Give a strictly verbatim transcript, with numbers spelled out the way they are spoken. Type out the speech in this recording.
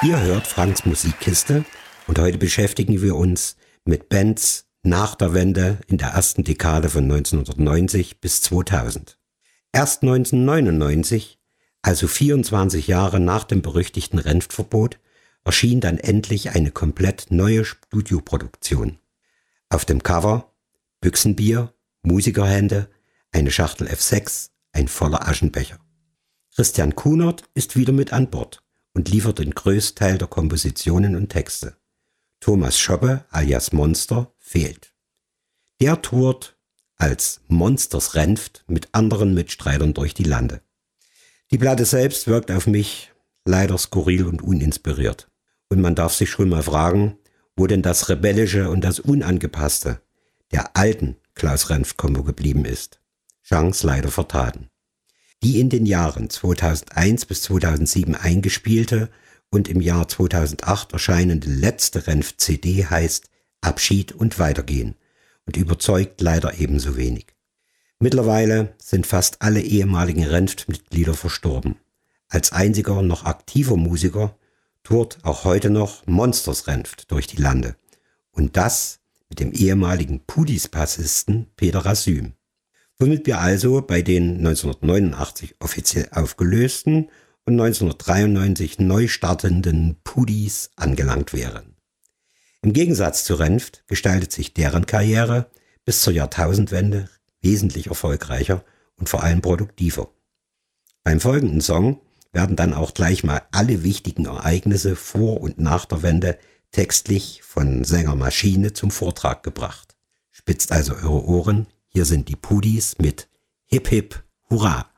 Ihr hört Franks Musikkiste und heute beschäftigen wir uns mit Bands nach der Wende in der ersten Dekade von neunzehnhundertneunzig bis zweitausend. Erst neunzehnhundertneunundneunzig, also vierundzwanzig Jahre nach dem berüchtigten Renftverbot, erschien dann endlich eine komplett neue Studioproduktion. Auf dem Cover Büchsenbier, Musikerhände, eine Schachtel F sechs, ein voller Aschenbecher. Christian Kunert ist wieder mit an Bord und liefert den größten Teil der Kompositionen und Texte. Thomas Schoppe alias Monster fehlt. Der tourt als Monsters Renft mit anderen Mitstreitern durch die Lande. Die Platte selbst wirkt auf mich leider skurril und uninspiriert. Und man darf sich schon mal fragen, wo denn das Rebellische und das Unangepasste der alten Klaus-Renft-Kombo geblieben ist. Chance leider vertaten. Die in den Jahren zweitausendeins bis zweitausendsieben eingespielte und im Jahr zweitausendacht erscheinende letzte Renft-C D heißt Abschied und Weitergehen und überzeugt leider ebenso wenig. Mittlerweile sind fast alle ehemaligen Renft-Mitglieder verstorben. Als einziger noch aktiver Musiker tourt auch heute noch Monsters Renft durch die Lande. Und das mit dem ehemaligen Pudis-Bassisten Peter Rasüm. Womit wir also bei den neunzehnhundertneunundachtzig offiziell aufgelösten und neunzehnhundertdreiundneunzig neu startenden Pudis angelangt wären. Im Gegensatz zu Renft gestaltet sich deren Karriere bis zur Jahrtausendwende wesentlich erfolgreicher und vor allem produktiver. Beim folgenden Song werden dann auch gleich mal alle wichtigen Ereignisse vor und nach der Wende textlich von Sänger Maschine zum Vortrag gebracht. Spitzt also eure Ohren, hier sind die Pudis mit Hip Hip Hurra!